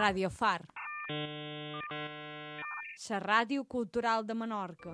Radio Far, la ràdio cultural de Menorca.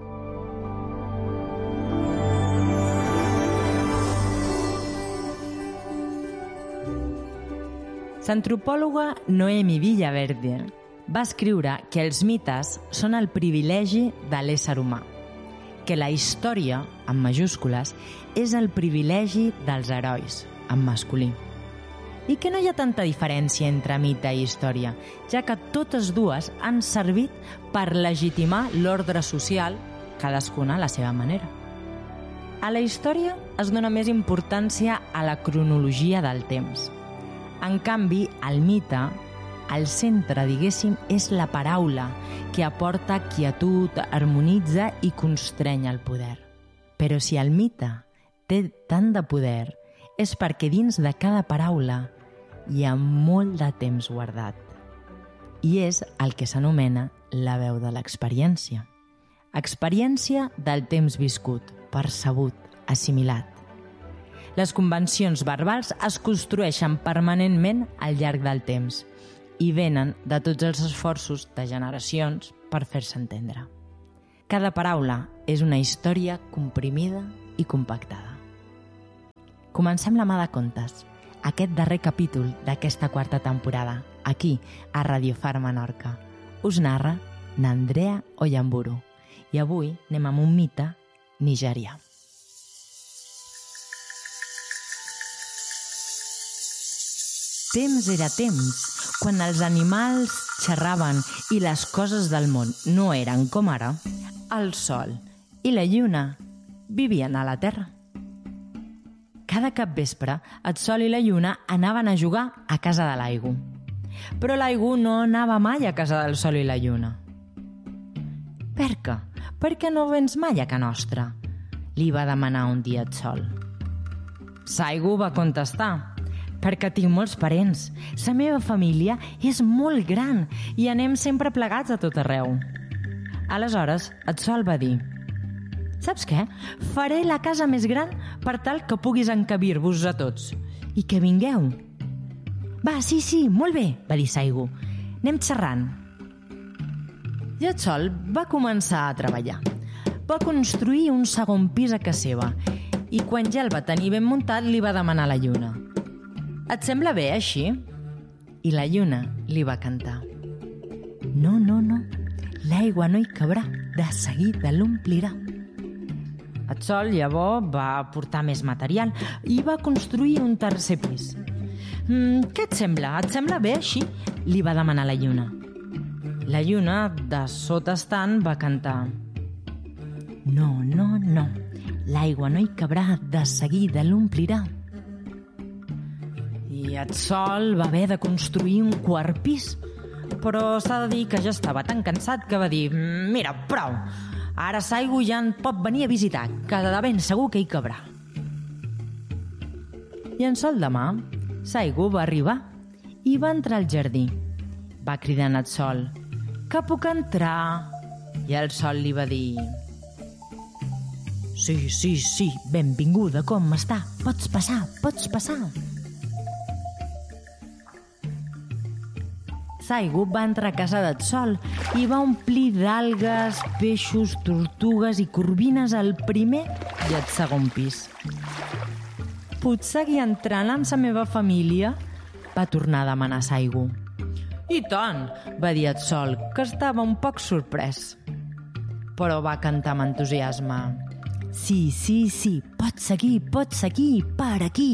L'antropòloga Noemi Villaverde va escriure que els mites són el privilegi de l'ésser humà, que la història, amb majúscules, és el privilegi dels herois, en masculí, i que no hi ha tanta diferència entre mite i història, ja que totes dues han servit per legitimar l'ordre social, cadascuna a la seva manera. A la història es dona més importància a la cronologia del temps. En canvi, al mite, al centre, diguéssim, és la paraula que aporta quietud, harmonitza i constreny el poder. Però si el mite té tant de poder, és perquè dins de cada paraula hi ha molt de temps guardat. I és el que s'anomena la veu de l'experiència. Experiència del temps viscut, percebut, assimilat. Les convencions verbals es construeixen permanentment al llarg del temps i venen de tots els esforços de generacions per fer-se entendre. Cada paraula és una història comprimida i compactada. Comencem la mà de contes, aquest darrer capítol d'aquesta quarta temporada, aquí, a Radio Far Menorca. Us narra n'Andrea Oyamburu i avui anem amb un mite nigerià. Temps era temps, quan els animals xerraven i les coses del món no eren com ara, el sol i la lluna vivien a la terra. Cada capvespre, el sol i la lluna anaven a jugar a casa de l'Aigu. Però l'Aigu no anava mai a casa del sol i la lluna. Per què? Per què no vens mai a casa nostra? Li va demanar un dia el sol. L'Aigu va contestar: perquè tinc molts parents. La meva família és molt gran i anem sempre plegats a tot arreu. Aleshores, el sol va dir: saps què? Faré la casa més gran per tal que puguis encabir-vos a tots i que vingueu. Va, sí, molt bé, va dir l'Aigu. Anem xerrant. I el sol va començar a treballar. Va construir un segon pis a casa seva i quan ja el va tenir ben muntat li va demanar a la lluna: et sembla bé així? I la lluna li va cantar: no, l'aigua no hi cabrà, de seguida l'omplirà. El sol llavors va portar més material i va construir un tercer pis. Què et sembla? Et sembla bé així? Li va demanar la lluna. La lluna, de sota estant, va cantar: no, l'aigua no hi cabrà, de seguida l'omplirà. I el sol va haver de construir un quart pis, però s'ha de dir que ja estava tan cansat que va dir: mira, prou, ara l'Aigu ja en pot venir a visitar, que de ben segur que hi cabrà. I en sol demà, l'Aigu va arribar i va entrar al jardí. Va cridar al sol: que puc entrar? I el sol li va dir: sí, benvinguda, com està? Pots passar. L'Aigu va entrar a casa del sol i va omplir d'algues, peixos, tortugues i corvines al primer i al segon pis. Puc seguir entrant amb la meva família? Va tornar a demanar l'Aigu. I tant, va dir el sol, que estava un poc sorprès. Però va cantar amb entusiasme: sí, pots seguir, per aquí.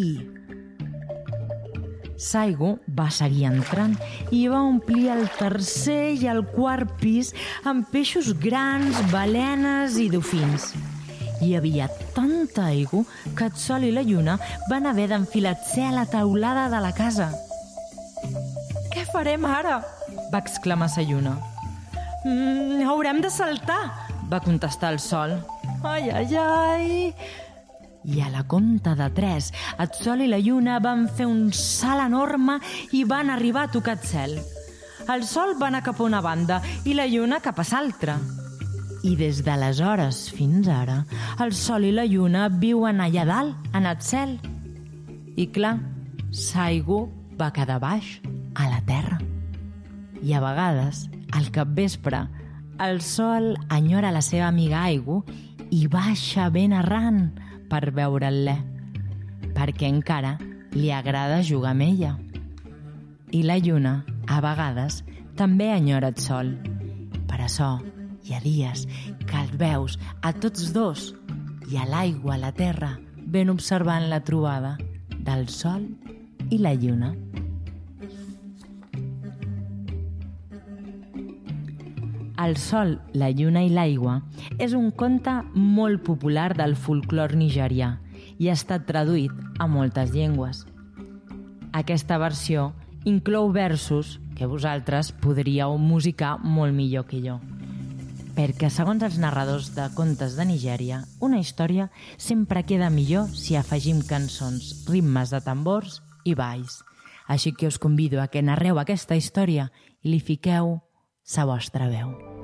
L'Aigu va seguir entrant i va omplir el tercer i el quart pis amb peixos grans, balenes i dofins. Hi havia tanta aigua que el sol i la lluna van haver d'enfilar-se a la teulada de la casa. Què farem ara? Va exclamar la lluna. Haurem de saltar, va contestar el sol. Ai. I a la compta de 3, el sol i la lluna van fer un salt enorme i van arribar a tocar el cel. El sol va anar cap a una banda i la lluna cap a l'altra. I des d'aleshores fins ara, el sol i la lluna viuen allà dalt, en el cel. I clar, l'Aigu va quedar baix, a la terra. I a vegades, al capvespre, el sol enyora la seva amiga aigua i baixa ben arran per veure-la, perquè encara li agrada jugar amb ella. I la lluna, a vegades, també enyora el sol. Per això hi ha dies que els veus a tots dos i a l'aigua, a la terra, ben observant la trobada del sol i la lluna. El sol, la lluna i l'aigua és un conte molt popular del folklore nigerià i ha estat traduït a moltes llengües. Aquesta versió inclou versos que vosaltres podríeu musicar molt millor que jo. Perquè, segons els narradors de contes de Nigèria, una història sempre queda millor si afegim cançons, ritmes de tambors i balls. Així que us convido a que narreu aquesta història i li fiqueu sa vostra veu.